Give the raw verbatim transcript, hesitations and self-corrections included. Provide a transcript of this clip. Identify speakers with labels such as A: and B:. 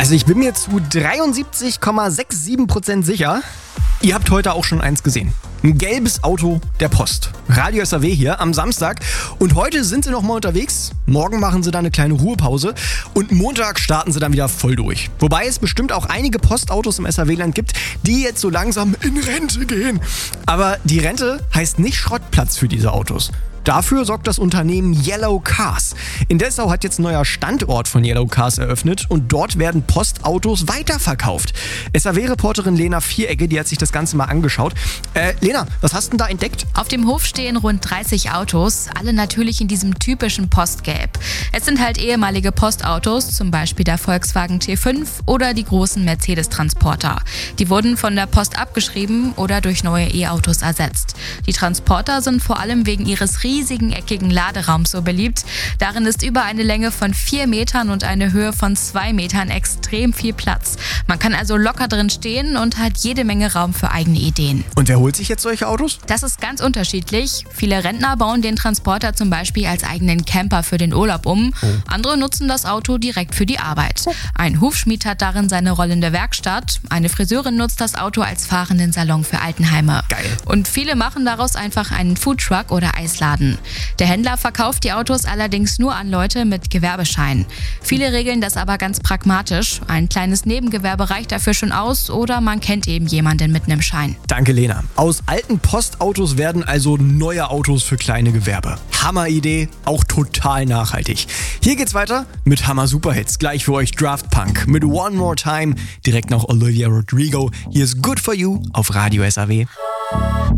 A: Also ich bin mir zu dreiundsiebzig Komma siebenundsechzig Prozent sicher, ihr habt heute auch schon eins gesehen. Ein gelbes Auto der Post. Radio S A W hier am Samstag. Und heute sind sie noch mal unterwegs. Morgen machen sie dann eine kleine Ruhepause. Und Montag starten sie dann wieder voll durch. Wobei es bestimmt auch einige Postautos im S A W-Land gibt, die jetzt so langsam in Rente gehen. Aber die Rente heißt nicht Schrottplatz für diese Autos. Dafür sorgt das Unternehmen Yellow Cars. In Dessau hat jetzt ein neuer Standort von Yellow Cars eröffnet und dort werden Postautos weiterverkauft. S A W-Reporterin Lena Vierecke, die hat sich das Ganze mal angeschaut. Äh, Lena, was hast du denn da entdeckt?
B: Auf dem Hof stehen rund dreißig Autos, alle natürlich in diesem typischen Postgelb. Es sind halt ehemalige Postautos, zum Beispiel der Volkswagen T fünf oder die großen Mercedes-Transporter. Die wurden von der Post abgeschrieben oder durch neue E-Autos ersetzt. Die Transporter sind vor allem wegen ihres riesigen eckigen Laderaums so beliebt. Darin ist über eine Länge von vier Metern und eine Höhe von zwei Metern extrem viel Platz. Man kann also locker drin stehen und hat jede Menge Raum für eigene Ideen.
A: Und wer holt sich jetzt solche Autos?
B: Das ist ganz unterschiedlich. Viele Rentner bauen den Transporter zum Beispiel als eigenen Camper für den Urlaub um. Oh. Andere nutzen das Auto direkt für die Arbeit. Oh. Ein Hufschmied hat darin seine rollende Werkstatt. Eine Friseurin nutzt das Auto als fahrenden Salon für Altenheime.
A: Geil.
B: Und viele machen daraus einfach einen Foodtruck oder Eisladen. Der Händler verkauft die Autos allerdings nur an Leute mit Gewerbeschein. Viele regeln das aber ganz pragmatisch. Ein kleines Nebengewerbe reicht dafür schon aus oder man kennt eben jemanden mit einem Schein.
A: Danke, Lena. Aus alten Postautos werden also neue Autos für kleine Gewerbe. Hammeridee, auch total nachhaltig. Hier geht's weiter mit Hammer-Superhits. Gleich für euch Daft Punk mit One More Time. Direkt nach Olivia Rodrigo. Hier ist Good For You auf Radio S A W.